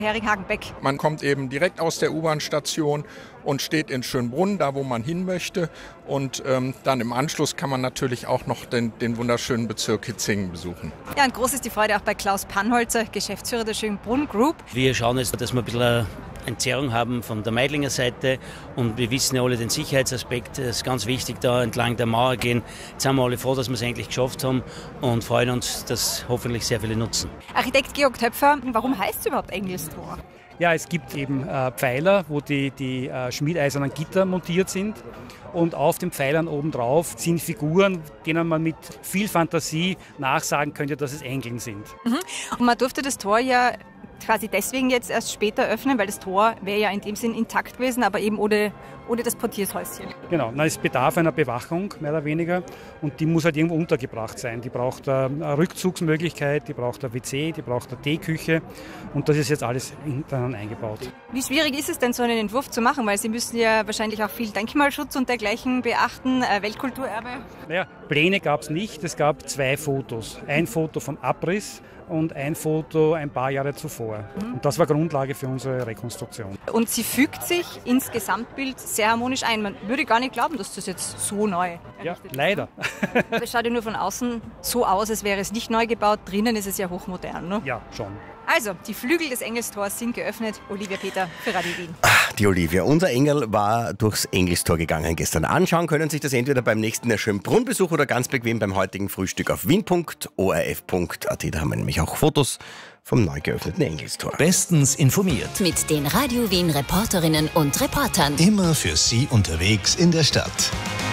Heringshagen-Beck. Man kommt eben direkt aus der U-Bahn-Station und steht in Schönbrunn, da wo man hin möchte. Und dann im Anschluss kann man natürlich auch noch den wunderschönen Bezirk Kitzingen besuchen. Ja, und groß ist die Freude auch bei Klaus Pannholzer, Geschäftsführer der Schönbrunn Group. Wir schauen jetzt, dass wir ein bisschen Entzerrung haben von der Meidlinger Seite und wir wissen ja alle den Sicherheitsaspekt, es ist ganz wichtig, da entlang der Mauer gehen. Jetzt sind wir alle froh, dass wir es endlich geschafft haben und freuen uns, dass hoffentlich sehr viele nutzen. Architekt Georg Töpfer, warum heißt es überhaupt Engelstor? Ja, es gibt eben Pfeiler, wo die schmiedeisernen Gitter montiert sind und auf den Pfeilern obendrauf sind Figuren, denen man mit viel Fantasie nachsagen könnte, dass es Engeln sind. Und man durfte das Tor ja quasi deswegen jetzt erst später öffnen, weil das Tor wäre ja in dem Sinn intakt gewesen, aber eben ohne das Portiershäuschen. Genau, es bedarf einer Bewachung, mehr oder weniger, und die muss halt irgendwo untergebracht sein. Die braucht eine Rückzugsmöglichkeit, die braucht ein WC, die braucht eine Teeküche und das ist jetzt alles dann eingebaut. Wie schwierig ist es denn, so einen Entwurf zu machen? Weil Sie müssen ja wahrscheinlich auch viel Denkmalschutz und dergleichen beachten, Weltkulturerbe. Naja, Pläne gab es nicht, es gab 2 Fotos. Ein Foto vom Abriss und ein Foto ein paar Jahre zuvor. Und das war Grundlage für unsere Rekonstruktion. Und sie fügt sich ins Gesamtbild sehr harmonisch ein. Man würde gar nicht glauben, dass das jetzt so neu ja, leider. Das schaut ja nur von außen so aus, als wäre es nicht neu gebaut. Drinnen ist es ja hochmodern, ne? Ja, schon. Also, die Flügel des Engelstors sind geöffnet. Olivia Peter für Radio Wien. Die Olivia, unser Engel war durchs Engelstor gegangen gestern. Anschauen können sich das entweder beim nächsten Schönbrunn-Besuch oder ganz bequem beim heutigen Frühstück auf wien.orf.at. Da haben wir nämlich auch Fotos vom neu geöffneten Engelstor. Bestens informiert. Mit den Radio Wien Reporterinnen und Reportern. Immer für Sie unterwegs in der Stadt.